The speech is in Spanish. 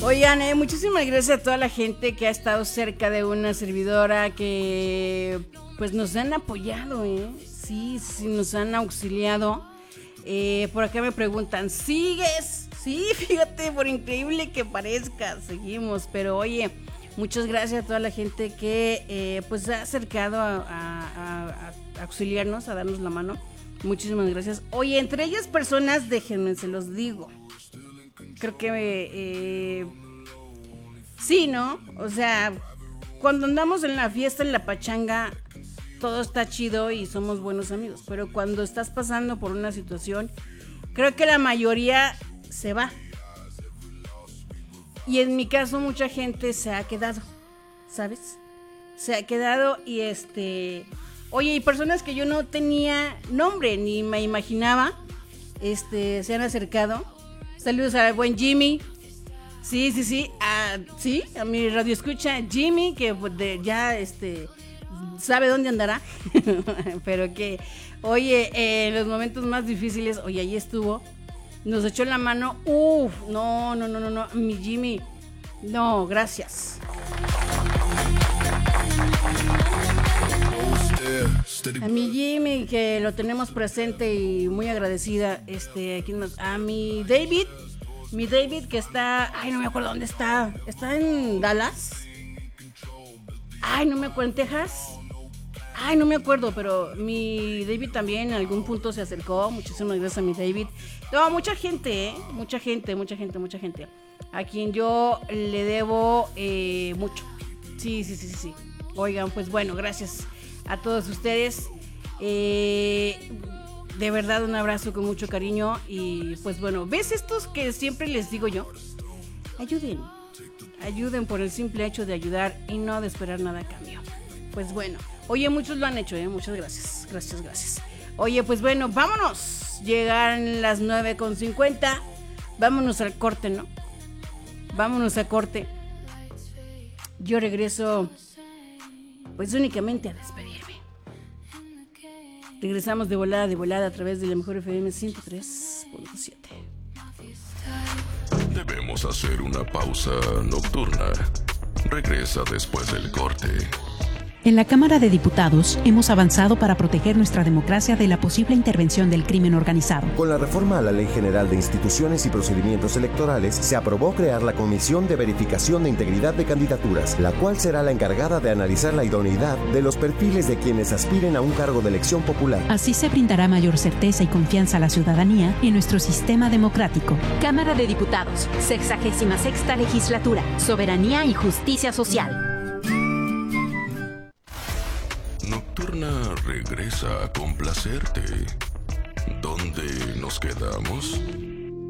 Oigan, muchísimas gracias a toda la gente que ha estado cerca de una servidora, que pues nos han apoyado, sí, nos han auxiliado. Por acá me preguntan, ¿sigues? Sí, fíjate, por increíble que parezca, seguimos. Pero oye, muchas gracias a toda la gente que pues se ha acercado a auxiliarnos, a darnos la mano. Muchísimas gracias. Oye, entre ellas personas, déjenme, se los digo. Creo que sí, ¿no? O sea, cuando andamos en la fiesta, en la pachanga, todo está chido y somos buenos amigos. Pero cuando estás pasando por una situación, creo que la mayoría se va. Y en mi caso, mucha gente se ha quedado, ¿sabes? Se ha quedado y oye, y personas que yo no tenía nombre ni me imaginaba, se han acercado. Saludos al buen Jimmy. Sí, a mi radio escucha Jimmy, que ya sabe dónde andará. Pero que, oye, en los momentos más difíciles, oye, ahí estuvo. Nos echó la mano. No, mi Jimmy. No, gracias. A mi Jimmy, que lo tenemos presente y muy agradecida. ¿Quién más? A mi David, que está, ay, no me acuerdo dónde está. Está en Dallas. Ay, no me acuerdo, en Texas. Ay, no me acuerdo, pero mi David también en algún punto se acercó. Muchísimas gracias a mi David. No, mucha gente, mucha gente. A quien yo le debo mucho. Sí. Oigan, pues bueno, gracias a todos ustedes. De verdad, un abrazo con mucho cariño. Y pues bueno, ¿ves estos que siempre les digo yo? Ayuden por el simple hecho de ayudar y no de esperar nada a cambio. Pues bueno, oye, muchos lo han hecho, muchas gracias. Oye, pues bueno, vámonos. Llegan las 9:50. Vámonos al corte, ¿no? Vámonos a corte. Yo regreso pues únicamente a despedirme. Regresamos de volada a través de la mejor FM 103.7. Debemos hacer una pausa nocturna. Regresa después del corte. En la Cámara de Diputados hemos avanzado para proteger nuestra democracia de la posible intervención del crimen organizado. Con la reforma a la Ley General de Instituciones y Procedimientos Electorales, se aprobó crear la Comisión de Verificación de Integridad de Candidaturas, la cual será la encargada de analizar la idoneidad de los perfiles de quienes aspiren a un cargo de elección popular. Así se brindará mayor certeza y confianza a la ciudadanía en nuestro sistema democrático. Cámara de Diputados, 66ª Legislatura, Soberanía y Justicia Social. Nocturna regresa a complacerte. ¿Dónde nos quedamos?